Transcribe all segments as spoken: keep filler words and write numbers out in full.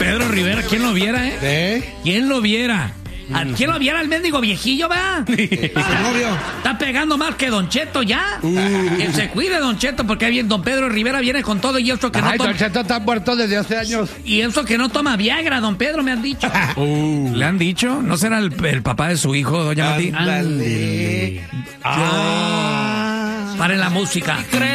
Pedro Rivera, ¿quién lo viera, eh? ¿Eh? ¿Quién lo viera? ¿A ¿Quién lo viera el mendigo viejillo, va? Está pegando más que Don Cheto ya. Uh. Que se cuide, Don Cheto, porque ahí viene Don Pedro Rivera, viene con todo y eso que Ay, no toma. Don Cheto está muerto desde hace años. Y eso que no toma Viagra, Don Pedro, me han dicho. Uh. ¿Le han dicho? ¿No será el, el papá de su hijo, doña Mati? Ándale. Ah. Paren la música.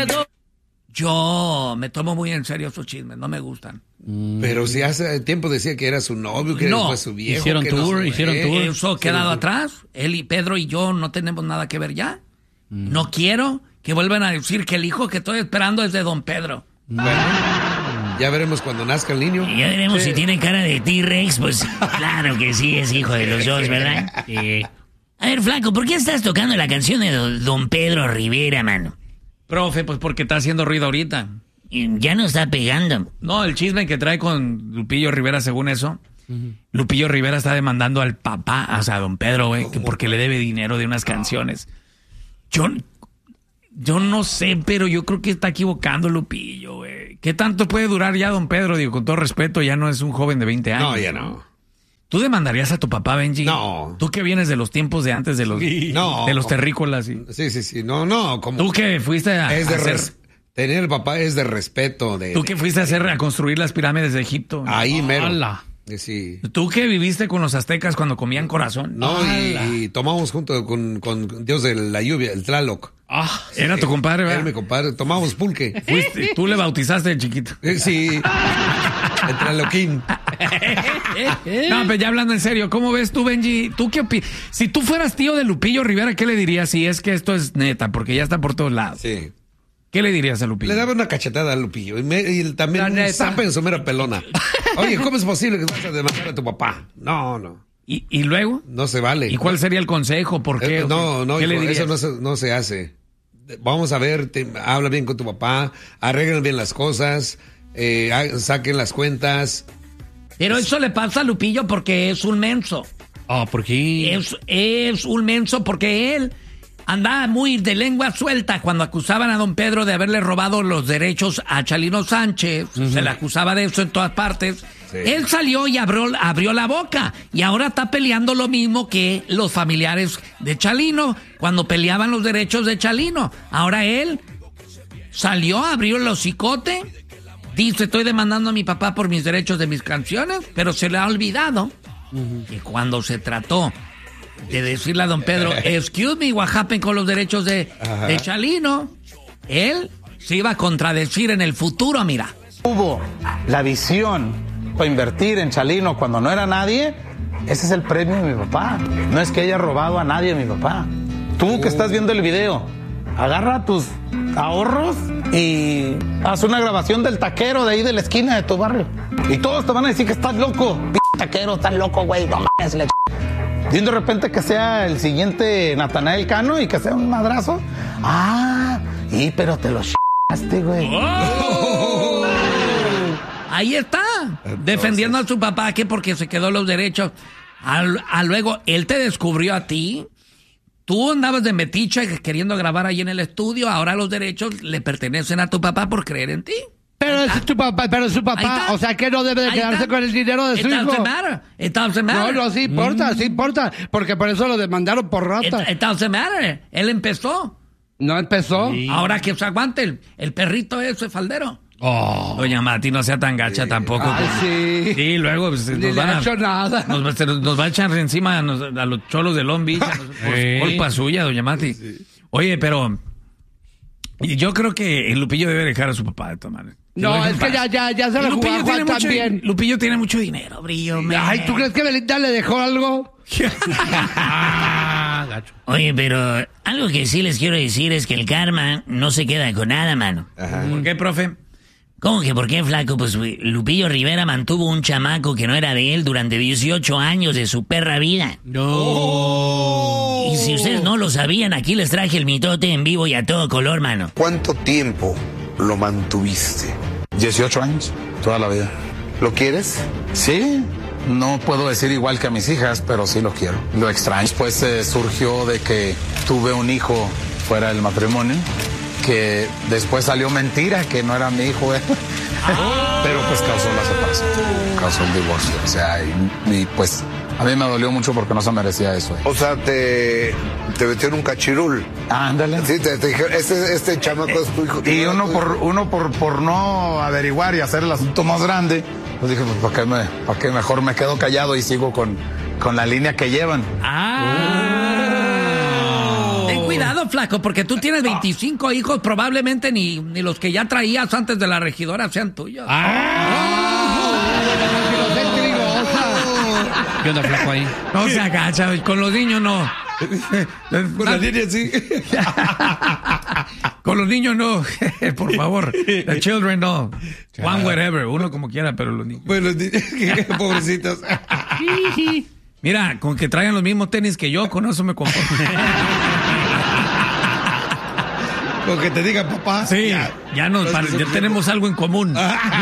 Yo me tomo muy en serio esos chismes, no me gustan. Pero si hace tiempo decía que era su novio, que no, fue su viejo. Hicieron que tour, no hicieron tour. Eso ha quedado atrás. Él y Pedro y yo no tenemos nada que ver ya. Mm. No quiero que vuelvan a decir que el hijo que estoy esperando es de Don Pedro. Bueno, ya veremos cuando nazca el niño. Ya veremos sí. Si tiene cara de T-Rex, pues claro que sí, es hijo de los dos, ¿verdad? Sí. A ver, flaco, ¿por qué estás tocando la canción de Don Pedro Rivera, mano? Profe, pues porque está haciendo ruido ahorita. Ya no está pegando. No, el chisme que trae con Lupillo Rivera, según eso. Uh-huh. Lupillo Rivera está demandando al papá, o sea, a Don Pedro, güey, que porque le debe dinero de unas canciones. Yo, yo no sé, pero yo creo que está equivocando Lupillo, güey. ¿Qué tanto puede durar ya Don Pedro? Digo, con todo respeto, ya no es un joven de veinte años. No, ya no. ¿Tú demandarías a tu papá, Benji? No. Tú que vienes de los tiempos de antes de los, sí. no, de los terrícolas. ¿Sí? sí, sí, sí. No, no. Como ¿Tú que fuiste a, es de a hacer... res... Tener el papá es de respeto. De, ¿Tú que fuiste a hacer a construir las pirámides de Egipto? Ahí, mero. ¡Hala! Sí. ¿Tú que viviste con los aztecas cuando comían corazón? No, y, y tomamos junto con, con Dios de la lluvia, el Tlaloc. Ah, era sí, tu compadre, ¿verdad? Era mi compadre. Tomamos pulque. Fuiste, tú le bautizaste de chiquito. Sí. El Tlaloquín. No, pero ya hablando en serio, ¿cómo ves tú, Benji? ¿Tú qué opinas? Si tú fueras tío de Lupillo Rivera, ¿qué le dirías si es que esto es neta? Porque ya está por todos lados. Sí. ¿Qué le dirías a Lupillo? Le daba una cachetada a Lupillo y, me, y también un zape en su mera pelona. Oye, ¿cómo es posible que vas a demandar a tu papá? No, no. ¿Y, y luego? No se vale. ¿Y cuál sería el consejo? ¿Por qué? Eh, no, no, ¿Qué hijo, le dirías? eso no se, no se hace. Vamos a ver, te, habla bien con tu papá, arreglen bien las cosas, eh, saquen las cuentas. Pero eso le pasa a Lupillo porque es un menso. Ah, oh, ¿por qué? Es, es un menso porque él andaba muy de lengua suelta cuando acusaban a Don Pedro de haberle robado los derechos a Chalino Sánchez. Uh-huh. Se le acusaba de eso en todas partes. Sí. Él salió y abrió, abrió la boca. Y ahora está peleando lo mismo que los familiares de Chalino cuando peleaban los derechos de Chalino. Ahora él salió, abrió el hocicote. Dice, estoy demandando a mi papá por mis derechos de mis canciones. Pero se le ha olvidado uh-huh. que cuando se trató de decirle a Don Pedro, excuse me, what happened con los derechos de, de Chalino, él se iba a contradecir en el futuro, mira. Hubo la visión para invertir en Chalino cuando no era nadie. Ese es el premio de mi papá. No es que haya robado a nadie mi papá. Tú que estás viendo el video, agarra tus ahorros y haz una grabación del taquero de ahí de la esquina de tu barrio. Y todos te van a decir que estás loco. P taquero, estás loco, güey, no mames, le ch... Y de repente que sea el siguiente Natanael Cano y que sea un madrazo. Ah, y pero te lo ch***aste, güey. Oh. Ahí está, entonces, defendiendo a su papá que porque se quedó los derechos. A, a luego, él te descubrió a ti. Tú andabas de metiche queriendo grabar ahí en el estudio. Ahora los derechos le pertenecen a tu papá por creer en ti. Pero es tu papá, pero es su papá, o sea que no debe de Ahí quedarse está. con el dinero de su It hijo. doesn't matter. It doesn't matter. No, no, sí importa, mm. sí importa, porque por eso lo demandaron por rata. It, it doesn't matter. Él empezó. No empezó. Sí. Ahora que se aguante el, el perrito ese faldero. Oh. Doña Mati, no sea tan gacha sí. tampoco. Ay, sí. Sí, luego pues, Ni nos, le van ha a, hecho nada. Nos, nos va a echar encima a, nos, a los cholos de Long Beach. Por sí. culpa suya, doña Mati. Sí. Oye, pero yo creo que el Lupillo debe dejar a su papá de tomar. No, es que ya, ya, ya se lo jugó a Juan también. Lupillo tiene mucho dinero, Brillo. Man. Ay, ¿tú crees que Belinda le dejó algo? Oye, pero algo que sí les quiero decir es que el karma no se queda con nada, mano. Ajá. ¿Por qué, profe? ¿Cómo que por qué, flaco? Pues Lupillo Rivera mantuvo un chamaco que no era de él durante dieciocho años de su perra vida. No. Y si ustedes no lo sabían, aquí les traje el mitote en vivo y a todo color, mano. ¿Cuánto tiempo lo mantuviste? dieciocho años, toda la vida. ¿Lo quieres? Sí, no puedo decir igual que a mis hijas, pero sí lo quiero. Lo extraño. Después eh, surgió de que tuve un hijo fuera del matrimonio, que después salió mentira, que no era mi hijo. ¿eh? Pero pues causó la separación, causó el divorcio. O sea, y, y, pues a mí me dolió mucho porque no se merecía eso. Eh. O sea, te, te metió en un cachirul. Ah, ándale. Sí, te, te dijeron, este, este chamaco es tu hijo. Y uno por, uno por, por no averiguar y hacer el asunto más grande, pues dije, pues ¿para qué, me, para qué mejor me quedo callado y sigo con, con la línea que llevan? Ah. Ten cuidado, flaco, porque tú tienes veinticinco hijos, probablemente ni, ni los que ya traías antes de la regidora sean tuyos. ¿Qué onda, flaco, ahí? No se agacha, con los niños no. Con la línea sí. Con los niños no, por favor. The children no. One whatever, uno como quiera, pero los niños. Bueno, pobrecitos. Mira, con que traigan los mismos tenis que yo, con eso me conformo. Con que te digan papá. Sí, ya, ya nos pare- ya tenemos algo en común.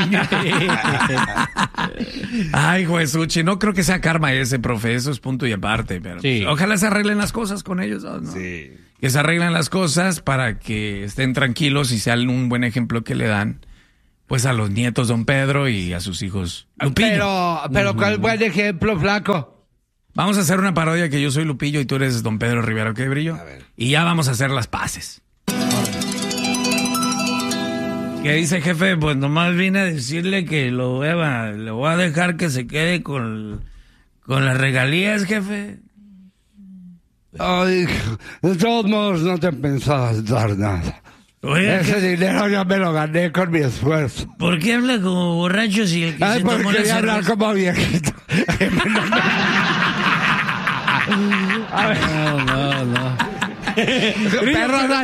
Ay, Juesuchi, no creo que sea karma ese, profe, eso es punto y aparte, pero Sí. pues, ojalá se arreglen las cosas con ellos dos, ¿no? Sí. Que se arreglen las cosas para que estén tranquilos y sean un buen ejemplo que le dan, pues, a los nietos Don Pedro y a sus hijos Lupillo. Pero, pero ¿cuál buen ejemplo, flaco? Vamos a hacer una parodia que yo soy Lupillo y tú eres Don Pedro Rivera, ¿ok, Brillo? A ver. Y ya vamos a hacer las paces. ¿Qué dice, jefe? Pues nomás vine a decirle que lo voy a, le voy a dejar que se quede con, con las regalías, jefe. Ay, de todos modos no te pensabas dar nada. Oiga, Ese jefe, dinero ya me lo gané con mi esfuerzo. ¿por qué habla como borracho si el que Ay, se tomó porque la quería hablar cerveza... como viejito. No, no, no. Perro,